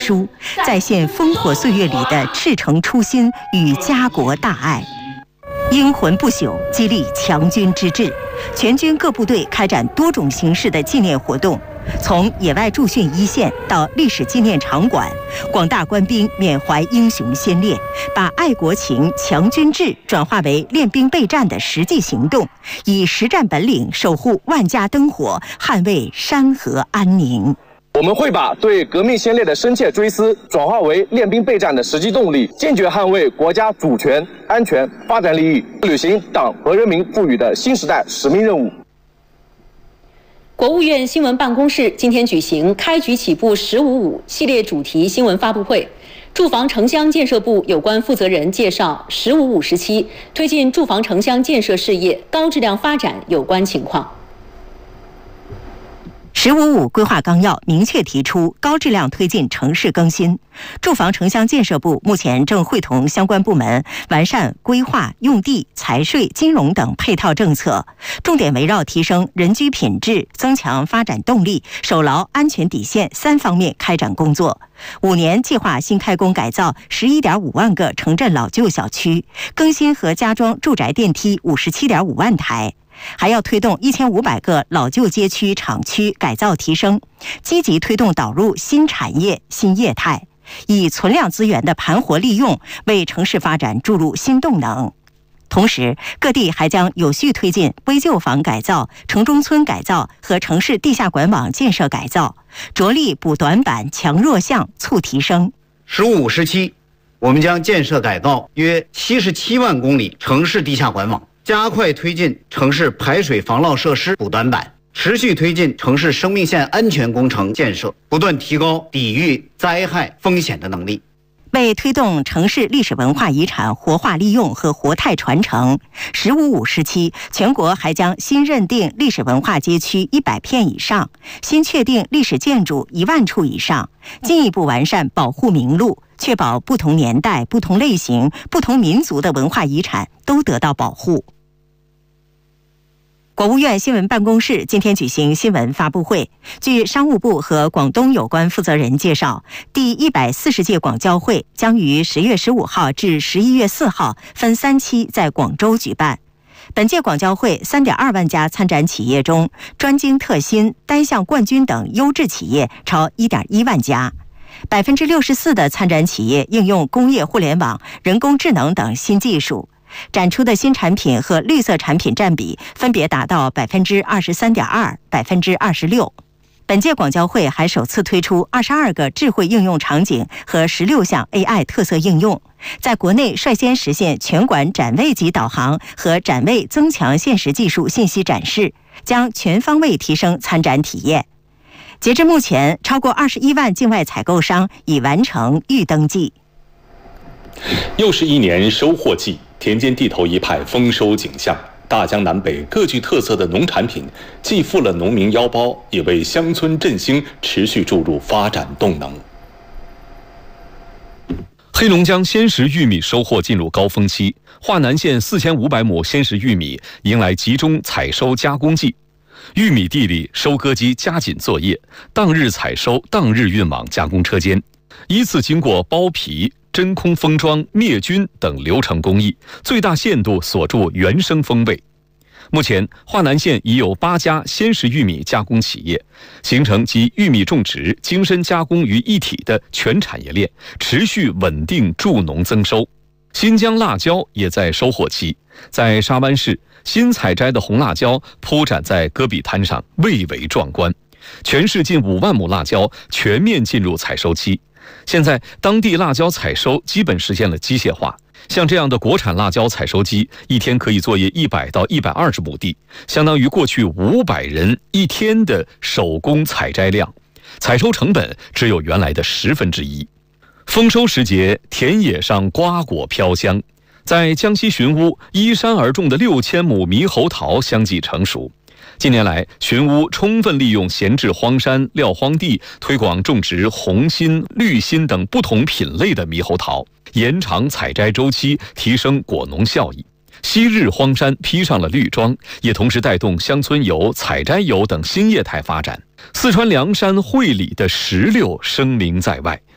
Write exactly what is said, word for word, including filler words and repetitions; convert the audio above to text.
书，再现烽火岁月里的赤诚初心与家国大爱。英魂不朽，激励强军之志。全军各部队开展多种形式的纪念活动，从野外驻训一线到历史纪念场馆，广大官兵缅怀英雄先烈，把爱国情、强军志转化为练兵备战的实际行动，以实战本领守护万家灯火，捍卫山河安宁。 我们会把对革命先烈的深切追思转化为练兵备战的实际动力，坚决捍卫国家主权、安全、发展利益，履行党和人民赋予的新时代使命任务。 国务院新闻办公室今天举行开局起步“十五五”系列主题新闻发布会，住房城乡建设部有关负责人介绍“十五五”时期推进住房城乡建设事业高质量发展有关情况。 十五五规划纲要明确提出高质量推进城市更新，住房城乡建设部目前正会同相关部门完善规划、用地、财税、金融等配套政策，重点围绕提升人居品质、增强发展动力、守牢安全底线三方面开展工作。五年计划新开工改造十一点五万个城镇老旧小区，更新和加装住宅电梯五十七点五万台。还要推动一千五百个老旧街区厂区改造提升，积极推动导入新产业新业态，以存量资源的盘活利用为城市发展注入新动能。同时，各地还将有序推进危旧房改造、城中村改造和城市地下管网建设改造，着力补短板、强弱项、促提升。 十五时期，我们将建设改造约七十七万公里城市地下管网，加快推进城市排水防涝设施补短板，持续推进城市生命线安全工程建设，不断提高抵御灾害风险的能力。 为推动城市历史文化遗产活化利用和活态传承，十五五时期，全国还将新认定历史文化街区一百片以上，新确定历史建筑一万处以上，进一步完善保护名录，确保不同年代、不同类型、不同民族的文化遗产都得到保护。国务院新闻办公室今天举行新闻发布会，据商务部和广东有关负责人介绍，第一百四十届广交会将于十月十五号至十一月四号分三期在广州举办。本届广交会 三点二万家参展企业中，专精特新、单项冠军等优质企业超 一点一万家。百分之六十四的参展企业应用工业互联网、人工智能等新技术。展出的新产品和绿色产品占比分别达到百分之二十三点二、百分之二十六。本届广交会还首次推出二十二个智慧应用场景和十六项 A I 特色应用，在国内率先实现全馆展位级导航和展位增强现实技术信息展示，将全方位提升参展体验。截至目前，超过二十一万境外采购商已完成预登记。 又是一年收获季，田间地头一派丰收景象。大江南北各具特色的农产品，既富了农民腰包，也为乡村振兴持续注入发展动能。 黑龙江鲜食玉米收获进入高峰期，华南县四千五百亩鲜食玉米迎来集中采收加工季。玉米地里收割机加紧作业，当日采收，当日运往加工车间，依次经过剥皮、真空封装、灭菌等流程工艺，最大限度锁住原生风味。目前，华南县已有八家鲜食玉米加工企业，形成集玉米种植、精深加工于一体的全产业链，持续稳定助农增收。新疆辣椒也在收获期，在沙湾市，新采摘的红辣椒铺展在戈壁滩上，蔚为壮观。全市近五万亩辣椒全面进入采收期。现在当地辣椒采收基本实现了机械化，像这样的国产辣椒采收机一天可以作业一百到一百二十亩地，相当于过去五百人一天的手工采摘量，采收成本只有原来的十分之一。丰收时节，田野上瓜果飘香，在江西寻乌依山而种的六千亩猕猴桃相继成熟。近年来，寻乌充分利用闲置荒山、撂荒地，推广种植红心、绿心等不同品类的猕猴桃，延长采摘周期，提升果农效益。昔日荒山披上了绿装，也同时带动乡村游、采摘游等新业态发展。四川凉山会理的石榴声名在外，